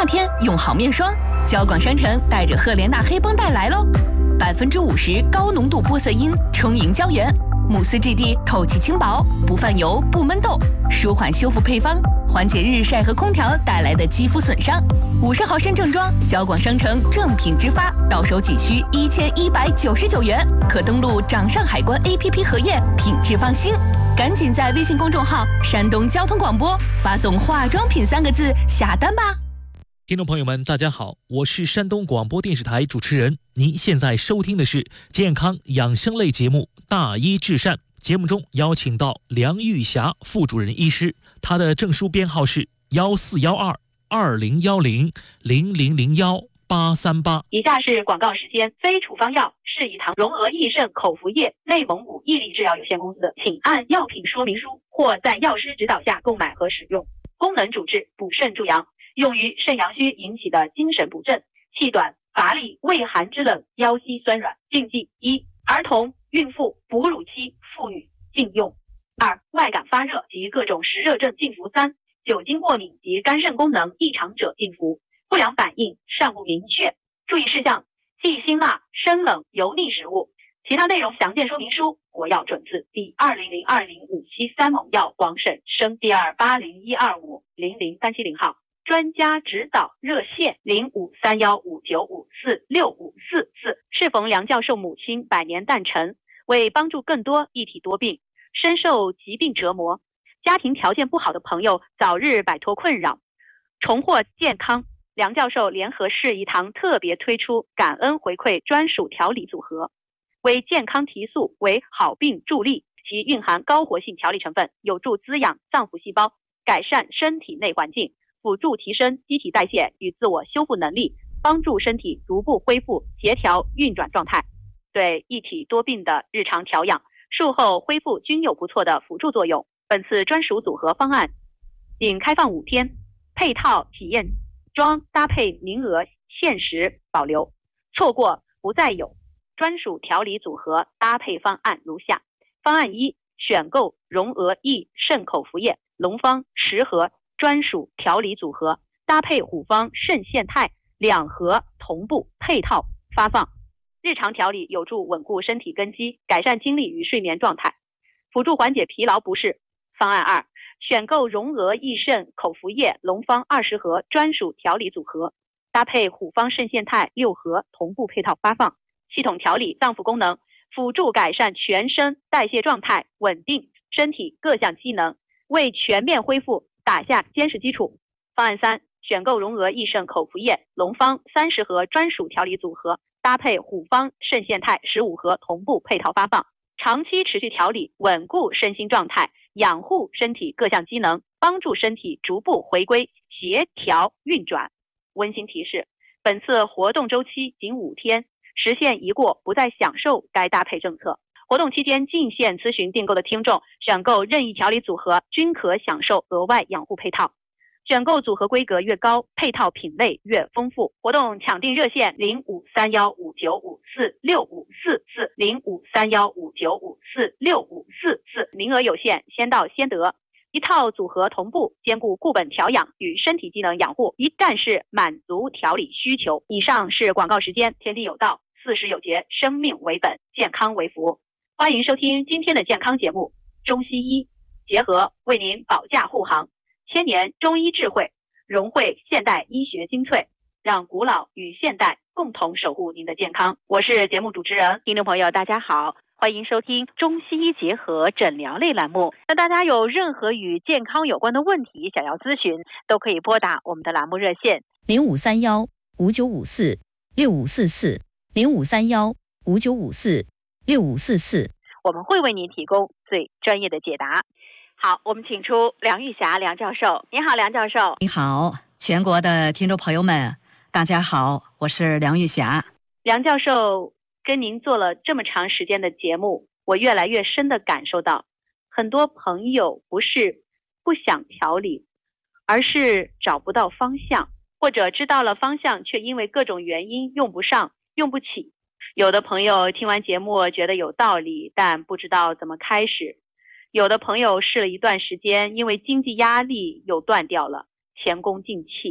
夏天用好面霜，交广商城带着赫莲娜黑绷带来喽，50%高浓度玻色因充盈胶原，慕斯质地透气轻薄，不泛油不闷痘，舒缓修复配方，缓解日晒和空调带来的肌肤损伤。50毫升正装，交广商城正品直发，到手仅需1199元，可登录掌上海关 APP 核验，品质放心。赶紧在微信公众号山东交通广播发送化妆品3个字下单吧。 听众朋友们大家好，我是山东广播电视台主持人，您现在收听的是健康养生类节目大医治善。节目中邀请到梁玉霞副主任医师，他的证书编号是14122010001838。 以下是广告时间，非处方药是以堂融合益肾口服液内蒙古毅力制药有限公司，请按药品说明书或在药师指导下购买和使用。功能主治补肾助阳，用于肾阳虚引起的精神不振、气短、乏力、畏寒肢冷、腰膝酸软。禁忌：一、儿童、孕妇、哺乳期妇女禁用；二、外感发热及各种湿热症禁服；三、酒精过敏及肝肾功能异常者禁服。不良反应尚不明确。注意事项：忌辛辣、生冷、油腻食物。其他内容详见说明书。国药准字第2002057某药广审生第28012500370号。专家指导热线053159546544。适逢梁教授母亲100年诞辰，为帮助更多一体多病、深受疾病折磨、家庭条件不好的朋友早日摆脱困扰，重获健康，梁教授联合市一堂特别推出感恩回馈专属调理组合，为健康提速，为好病助力。其蕴含高活性调理成分，有助滋养脏腑细胞，改善身体内环境，辅助提升机体代谢与自我修复能力，帮助身体逐步恢复协调运转状态，对一体多病的日常调养、术后恢复均有不错的辅助作用。本次专属组合方案仅开放5天，配套体验装搭配名额限时保留，错过不再有。专属调理组合搭配方案如下：方案1，选购荣俄益肾口服液龙方10盒专属调理组合，搭配虎方肾腺肽2盒同步配套发放，日常调理有助稳固身体根基，改善精力与睡眠状态，辅助缓解疲劳不适。方案2，选购荣俄益肾口服液龙方20盒专属调理组合，搭配虎方肾腺肽6盒同步配套发放，系统调理脏腑功能，辅助改善全身代谢状态，稳定身体各项机能，为全面恢复打下坚实基础。方案3，选购荣俄益肾口服液龙方30盒专属调理组合，搭配虎方肾腺肽15盒同步配套发放，长期持续调理，稳固身心状态，养护身体各项机能，帮助身体逐步回归协调运转。温馨提示：本次活动周期仅5天，时限一过不再享受该搭配政策。活动期间进线咨询订购的听众，选购任意调理组合均可享受额外养护配套。选购组合规格越高，配套品类越丰富。活动抢订热线053159546544，053159546544，名额有限，先到先得。一套组合同步兼顾固本调养与身体机能养护，一站式满足调理需求。以上是广告时间，天地有道，40有节，生命为本，健康为福。欢迎收听今天的健康节目，中西医结合为您保驾护航，1000年中医智慧，融汇现代医学精粹，让古老与现代共同守护您的健康。我是节目主持人，听众朋友大家好，欢迎收听中西医结合诊疗类栏目。那大家有任何与健康有关的问题想要咨询，都可以拨打我们的栏目热线 053159546544，053159546544， 我们会为您提供最专业的解答。好，我们请出梁玉霞梁教授。你好，梁教授。 你好，全国的听众朋友们，大家好，我是梁玉霞。 梁教授，跟您做了这么长时间的节目，我越来越深地感受到，很多朋友不是不想调理，而是找不到方向，或者知道了方向，却因为各种原因用不上、用不起。有的朋友听完节目觉得有道理，但不知道怎么开始。有的朋友试了一段时间，因为经济压力又断掉了，前功尽弃。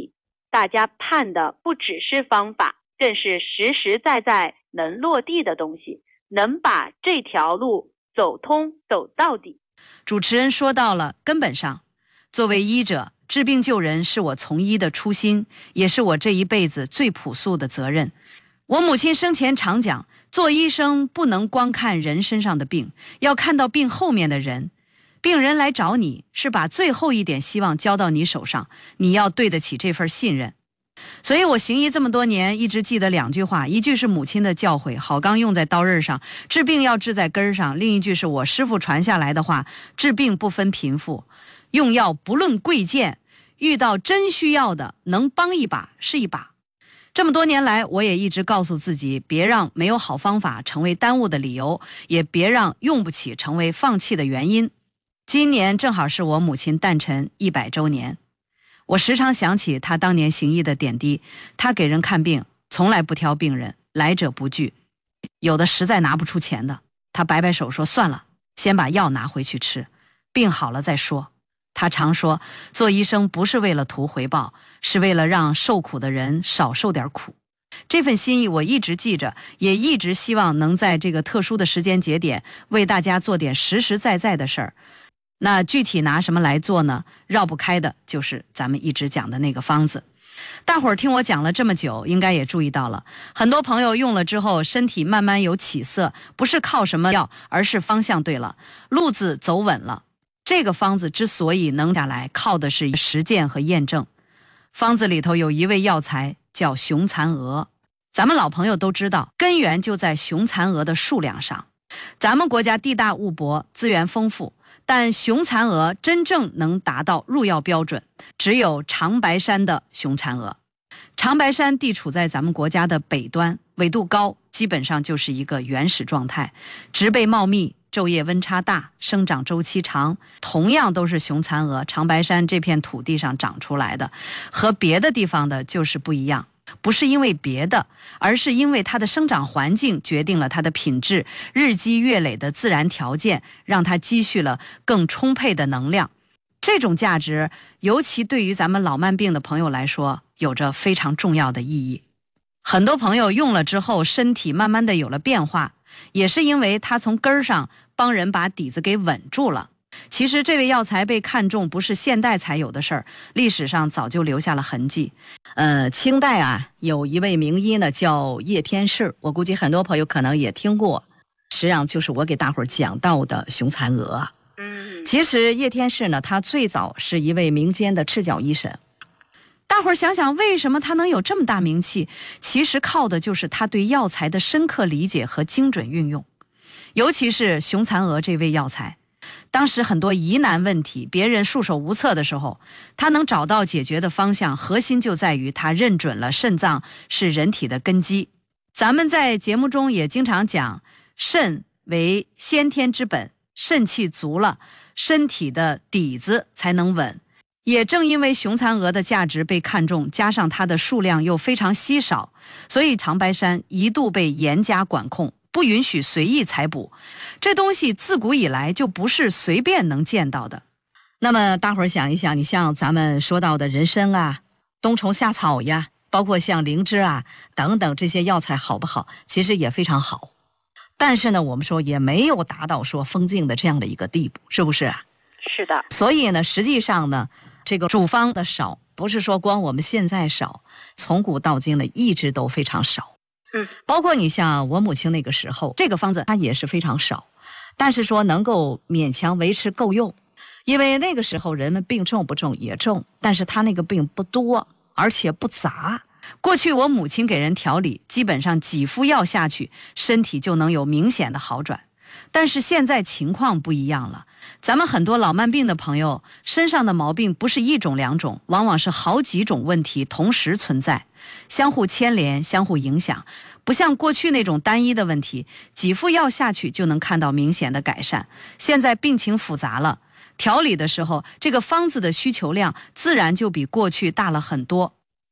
大家盼的不只是方法，更是实实在在能落地的东西，能把这条路走通走到底。 主持人说到了根本上，作为医者，治病救人是我从医的初心，也是我这一辈子最朴素的责任。我母亲生前常讲，做医生不能光看人身上的病，要看到病后面的人。病人来找你，是把最后一点希望交到你手上，你要对得起这份信任。所以我行医这么多年，一直记得2句话，一句是母亲的教诲，好钢用在刀刃上，治病要治在根上；另一句是我师父传下来的话，治病不分贫富，用药不论贵贱，遇到真需要的，能帮一把是一把。这么多年来，我也一直告诉自己，别让没有好方法成为耽误的理由，也别让用不起成为放弃的原因。今年正好是我母亲诞辰100周年，我时常想起她当年行医的点滴。她给人看病从来不挑病人，来者不拒，有的实在拿不出钱的，她摆摆手说算了，先把药拿回去吃，病好了再说。他常说，做医生不是为了图回报，是为了让受苦的人少受点苦。这份心意我一直记着，也一直希望能在这个特殊的时间节点为大家做点实实在在的事儿。那具体拿什么来做呢？绕不开的就是咱们一直讲的那个方子。大伙儿听我讲了这么久，应该也注意到了，很多朋友用了之后身体慢慢有起色，不是靠什么药，而是方向对了，路子走稳了。这个方子之所以能下来，靠的是实践和验证。方子里头有一味药材叫雄蚕蛾，咱们老朋友都知道，根源就在雄蚕蛾的数量上。咱们国家地大物博，资源丰富，但雄蚕蛾真正能达到入药标准，只有长白山的雄蚕蛾。长白山地处在咱们国家的北端，纬度高，基本上就是一个原始状态，植被茂密，昼夜温差大，生长周期长，同样都是雄蚕蛾，长白山这片土地上长出来的，和别的地方的就是不一样。不是因为别的，而是因为它的生长环境决定了它的品质，日积月累的自然条件让它积蓄了更充沛的能量。这种价值，尤其对于咱们老慢病的朋友来说，有着非常重要的意义。很多朋友用了之后，身体慢慢的有了变化，也是因为它从根儿上帮人把底子给稳住了。其实这味药材被看中不是现代才有的事儿，历史上早就留下了痕迹。清代啊，有一位名医呢叫叶天士，我估计很多朋友可能也听过，实际上就是我给大伙儿讲到的雄蚕蛾。其实叶天士呢，他最早是一位民间的赤脚医生。大伙儿想想，为什么他能有这么大名气？其实靠的就是他对药材的深刻理解和精准运用。尤其是雄蚕蛾这味药材，当时很多疑难问题，别人束手无策的时候，他能找到解决的方向，核心就在于他认准了肾脏是人体的根基。咱们在节目中也经常讲，肾为先天之本，肾气足了，身体的底子才能稳。也正因为雄蚕蛾的价值被看中，加上它的数量又非常稀少，所以长白山一度被严加管控，不允许随意采捕。这东西自古以来就不是随便能见到的。那么大伙儿想一想，你像咱们说到的人参啊、冬虫夏草呀，包括像灵芝啊等等这些药材好不好？其实也非常好，但是呢，我们说也没有达到说封禁的这样的一个地步，是不是啊？ 是的。 所以呢，实际上呢，这个处方的少，不是说光我们现在少，从古到今呢一直都非常少。包括你像我母亲那个时候，这个方子它也是非常少，但是说能够勉强维持够用。因为那个时候人们病重不重也重，但是他那个病不多，而且不杂。过去我母亲给人调理，基本上几副药下去，身体就能有明显的好转。但是现在情况不一样了，咱们很多老慢病的朋友身上的毛病不是一种两种，往往是好几种问题同时存在，相互牵连，相互影响，不像过去那种单一的问题，几副药下去就能看到明显的改善。现在病情复杂了，调理的时候，这个方子的需求量自然就比过去大了很多。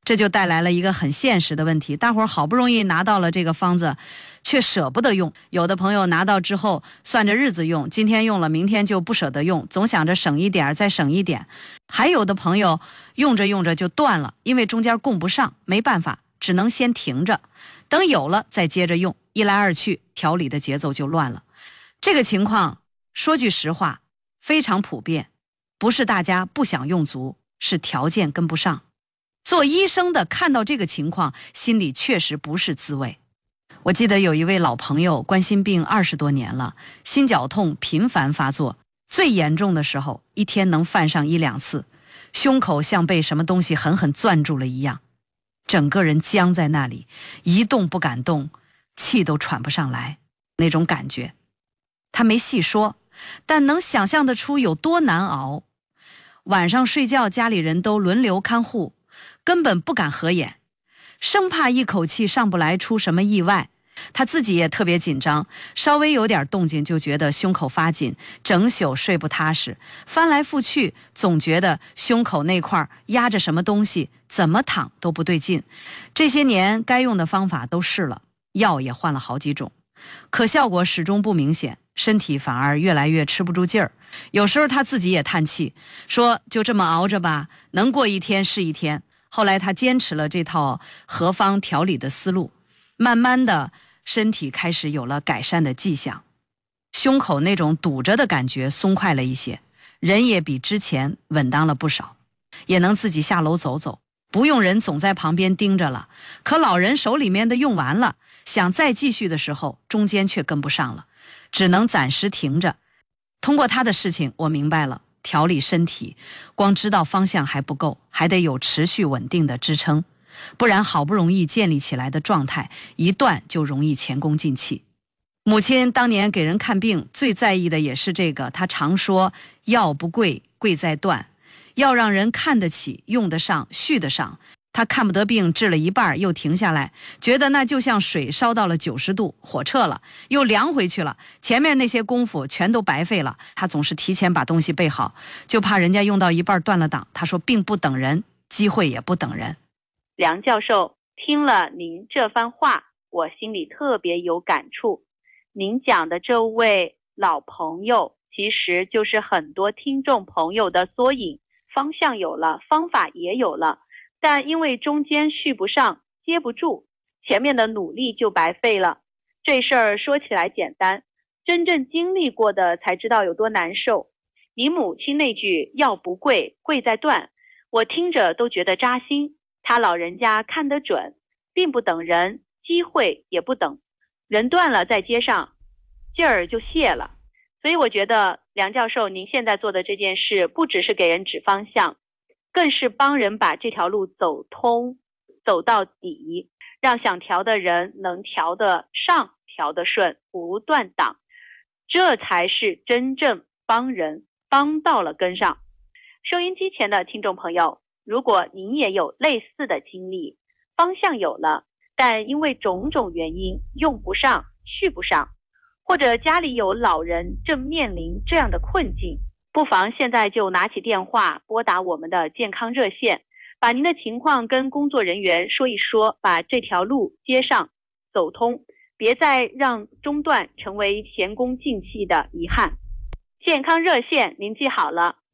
这就带来了一个很现实的问题，大伙儿好不容易拿到了这个方子，却舍不得用。有的朋友拿到之后算着日子用，今天用了明天就不舍得用，总想着省一点再省一点。还有的朋友用着用着就断了，因为中间供不上，没办法，只能先停着，等有了再接着用，一来二去调理的节奏就乱了。这个情况说句实话非常普遍，不是大家不想用足，是条件跟不上。做医生的看到这个情况，心里确实不是滋味。我记得有一位老朋友，冠心病20多年了，心绞痛频繁发作，最严重的时候一天能犯上1、2次，胸口像被什么东西狠狠攥住了一样，整个人僵在那里，一动不敢动，气都喘不上来，那种感觉他没细说，但能想象得出有多难熬。晚上睡觉家里人都轮流看护，根本不敢合眼，生怕一口气上不来出什么意外。他自己也特别紧张，稍微有点动静就觉得胸口发紧，整宿睡不踏实，翻来覆去总觉得胸口那块压着什么东西，怎么躺都不对劲。这些年该用的方法都试了，药也换了好几种，可效果始终不明显，身体反而越来越吃不住劲儿。有时候他自己也叹气，说就这么熬着吧，能过一天是一天。后来他坚持了这套合方调理的思路，慢慢的身体开始有了改善的迹象，胸口那种堵着的感觉松快了一些，人也比之前稳当了不少，也能自己下楼走走，不用人总在旁边盯着了。可老人手里面的用完了，想再继续的时候，中间却跟不上了，只能暂时停着。通过他的事情，我明白了，调理身体光知道方向还不够，还得有持续稳定的支撑，不然好不容易建立起来的状态一断就容易前功尽弃。母亲当年给人看病最在意的也是这个，她常说药不贵，贵在断，要让人看得起，用得上，续得上。她看不得病，治了一半又停下来，觉得那就像水烧到了90度，火撤了又凉回去了，前面那些功夫全都白费了。她总是提前把东西备好，就怕人家用到一半断了档。她说病不等人，机会也不等人。 梁教授，听了您这番话，我心里特别有感触。您讲的这位老朋友，其实就是很多听众朋友的缩影，方向有了，方法也有了，但因为中间续不上，接不住，前面的努力就白费了。这事儿说起来简单，真正经历过的才知道有多难受。你母亲那句药不贵，贵在断，我听着都觉得扎心。他老人家看得准，并不等人，机会也不等，人断了再接上，劲儿就泄了。所以我觉得梁教授您现在做的这件事，不只是给人指方向，更是帮人把这条路走通，走到底，让想调的人能调得上，调得顺，不断档，这才是真正帮人帮到了根上。收音机前的听众朋友，如果您也有类似的经历，方向有了，但因为种种原因用不上，续不上，或者家里有老人正面临这样的困境，不妨现在就拿起电话拨打我们的健康热线，把您的情况跟工作人员说一说，把这条路接上走通，别再让中断成为前功尽弃的遗憾。健康热线您记好了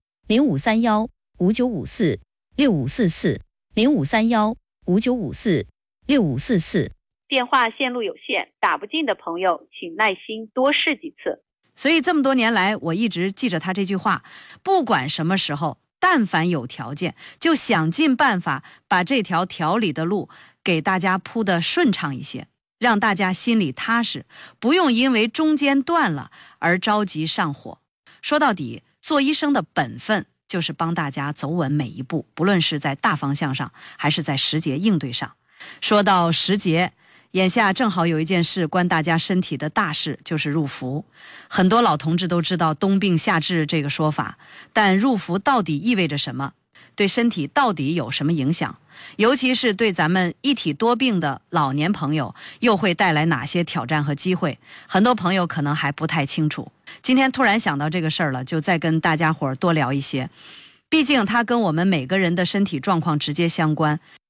0531-5954-6544，0531-5954-6544， 电话线路有限，打不进的朋友请耐心多试几次。 所以这么多年来，我一直记着他这句话，不管什么时候，但凡有条件，就想尽办法把这条调理的路给大家铺得顺畅一些，让大家心里踏实，不用因为中间断了而着急上火。说到底，做医生的本分就是帮大家走稳每一步，不论是在大方向上，还是在时节应对上。说到时节，眼下正好有一件事关大家身体的大事，就是入伏。很多老同志都知道冬病夏治这个说法，但入伏到底意味着什么？对身体到底有什么影响？尤其是对咱们一体多病的老年朋友，又会带来哪些挑战和机会？很多朋友可能还不太清楚。今天突然想到这个事儿了，就再跟大家伙儿多聊一些。毕竟它跟我们每个人的身体状况直接相关。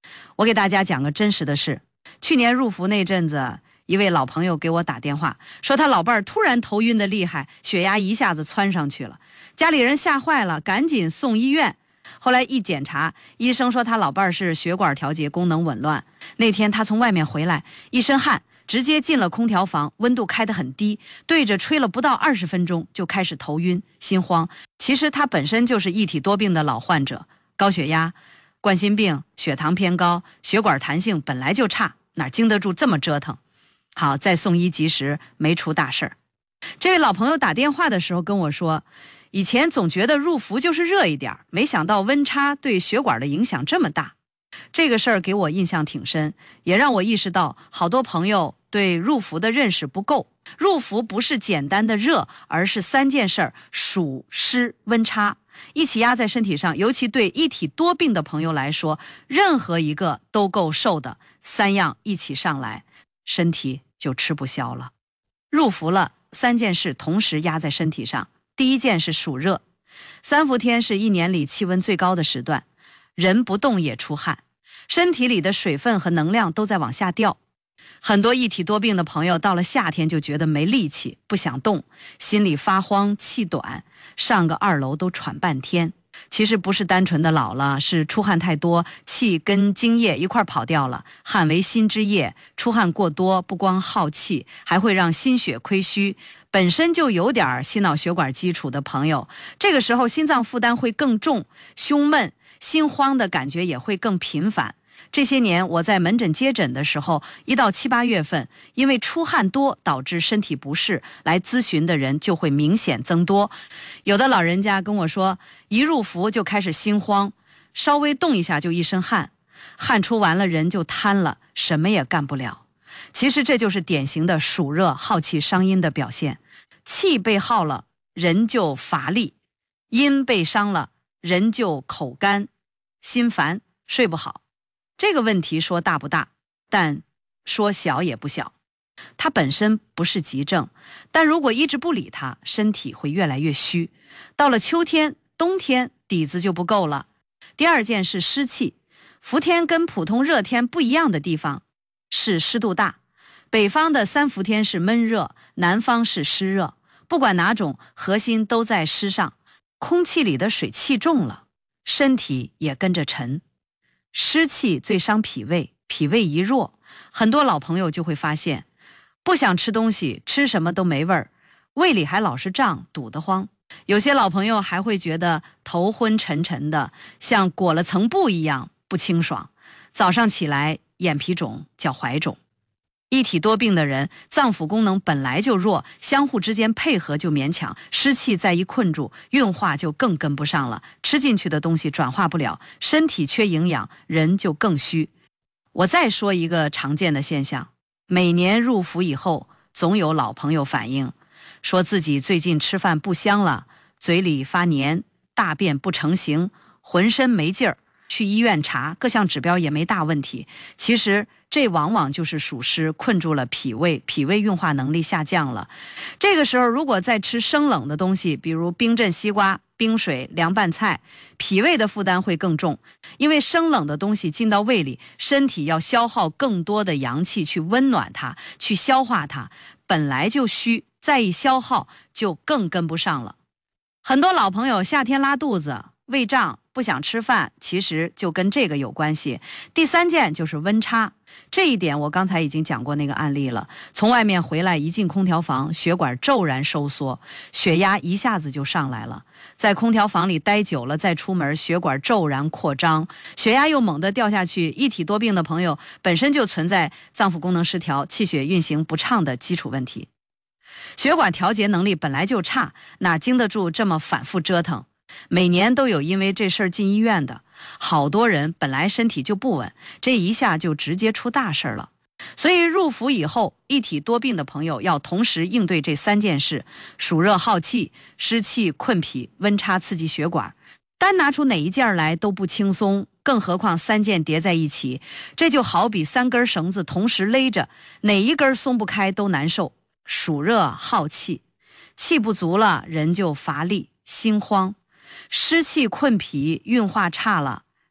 我给大家讲个真实的事，去年入伏那阵子，一位老朋友给我打电话，说他老伴儿突然头晕的厉害，血压一下子窜上去了，家里人吓坏了，赶紧送医院。后来一检查，医生说他老伴儿是血管调节功能紊乱。那天他从外面回来，一身汗，直接进了空调房，温度开得很低，对着吹了不到20分钟就开始头晕心慌。其实他本身就是一体多病的老患者，高血压、冠心病、血糖偏高，血管弹性本来就差，哪经得住这么折腾？好在送医及时，没出大事儿。这位老朋友打电话的时候跟我说，以前总觉得入伏就是热一点，没想到温差对血管的影响这么大。这个事儿给我印象挺深，也让我意识到好多朋友对入伏的认识不够。入伏不是简单的热，而是3件事儿：暑、湿、温差一起压在身体上。尤其对一体多病的朋友来说，任何一个都够受的，3样一起上来，身体就吃不消了。入伏了，3件事同时压在身体上。第一件是暑热，3伏天是一年里气温最高的时段，人不动也出汗，身体里的水分和能量都在往下掉。很多一体多病的朋友到了夏天就觉得没力气，不想动，心里发慌，气短，上个2楼都喘半天。其实不是单纯的老了，是出汗太多，气跟津液一块跑掉了。汗为心之液，出汗过多不光耗气，还会让心血亏虚。本身就有点心脑血管基础的朋友，这个时候心脏负担会更重，胸闷、心慌的感觉也会更频繁。这些年我在门诊接诊的时候，1到7、8月份，因为出汗多导致身体不适，来咨询的人就会明显增多。有的老人家跟我说，一入伏就开始心慌，稍微动一下就一身汗，汗出完了人就瘫了，什么也干不了。其实这就是典型的暑热耗气伤阴的表现。气被耗了，人就乏力；阴被伤了，人就口干、心烦、睡不好。这个问题说大不大，但说小也不小。它本身不是急症，但如果一直不理它，身体会越来越虚。到了秋天、冬天，底子就不够了。第二件是湿气。伏天跟普通热天不一样的地方是湿度大。北方的3伏天是闷热，南方是湿热。不管哪种，核心都在湿上。空气里的水气重了，身体也跟着沉。湿气最伤脾胃，脾胃一弱，很多老朋友就会发现，不想吃东西，吃什么都没味儿，胃里还老是胀，堵得慌。有些老朋友还会觉得头昏沉沉的，像裹了层布一样，不清爽。早上起来眼皮肿，脚踝肿。一体多病的人，脏腑功能本来就弱，相互之间配合就勉强，湿气再一困住，运化就更跟不上了，吃进去的东西转化不了，身体缺营养，人就更虚。我再说一个常见的现象，每年入伏以后，总有老朋友反映，说自己最近吃饭不香了，嘴里发黏，大便不成形，浑身没劲儿，去医院查，各项指标也没大问题。其实这往往就是暑湿困住了脾胃，脾胃运化能力下降了。这个时候如果再吃生冷的东西，比如冰镇西瓜、冰水、凉拌菜，脾胃的负担会更重。因为生冷的东西进到胃里，身体要消耗更多的阳气去温暖它，去消化它，本来就虚，再一消耗就更跟不上了。很多老朋友夏天拉肚子、胃胀、不想吃饭，其实就跟这个有关系。第3件就是温差，这一点我刚才已经讲过那个案例了。从外面回来，一进空调房，血管骤然收缩，血压一下子就上来了。在空调房里待久了，再出门，血管骤然扩张，血压又猛地掉下去。一体多病的朋友本身就存在脏腑功能失调、气血运行不畅的基础问题，血管调节能力本来就差，哪经得住这么反复折腾？每年都有因为这事儿进医院的，好多人本来身体就不稳，这一下就直接出大事了。所以入伏以后，一体多病的朋友要同时应对这3件事：暑热耗气、湿气困脾、温差刺激血管。单拿出哪一件来都不轻松，更何况3件叠在一起，这就好比3根绳子同时勒着，哪一根松不开都难受。暑热耗气，气不足了，人就乏力、心慌；湿气困脾，运化差了，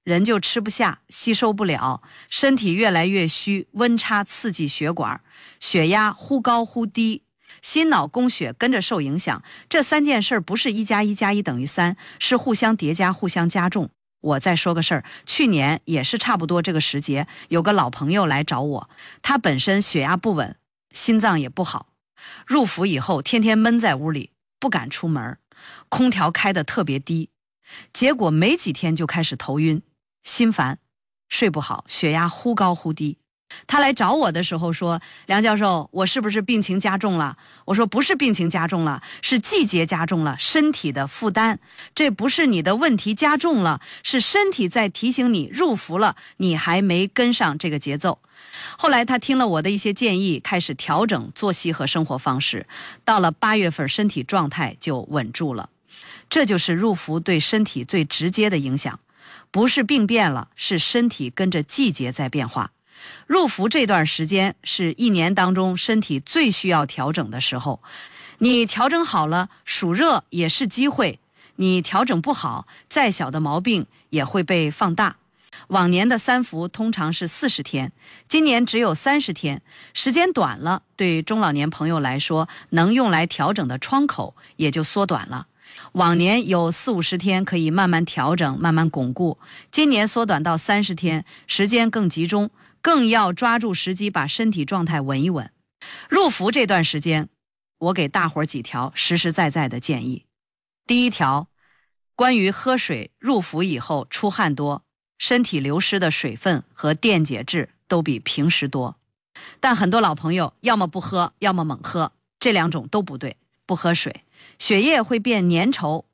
人就吃不下，吸收不了，身体越来越虚，温差刺激血管，血压忽高忽低，心脑供血跟着受影响。这3件事不是1+1+1等于3，是互相叠加，互相加重。我再说个事儿，去年也是差不多这个时节，有个老朋友来找我，他本身血压不稳，心脏也不好，入伏以后天天闷在屋里，不敢出门，空调开得特别低，结果没几天就开始头晕、心烦、睡不好，血压忽高忽低。他来找我的时候说，梁教授，我是不是病情加重了？我说不是病情加重了，是季节加重了，身体的负担。这不是你的问题加重了，是身体在提醒你入伏了，你还没跟上这个节奏。后来他听了我的一些建议，开始调整作息和生活方式，到了8月份身体状态就稳住了。这就是入伏对身体最直接的影响，不是病变了，是身体跟着季节在变化。入伏这段时间是1年当中身体最需要调整的时候，你调整好了，暑热也是机会；你调整不好，再小的毛病也会被放大。往年的3伏通常是40天，今年只有30天，时间短了，对中老年朋友来说，能用来调整的窗口也就缩短了。往年有40-50天可以慢慢调整，慢慢巩固，今年缩短到30天，时间更集中，更要抓住时机把身体状态稳一稳。入伏这段时间，我给大伙儿几条实实在在的建议。第一条，关于喝水，入伏以后出汗多，身体流失的水分和电解质都比平时多。但很多老朋友要么不喝，要么猛喝，这2种都不对。不喝水，血液会变粘稠，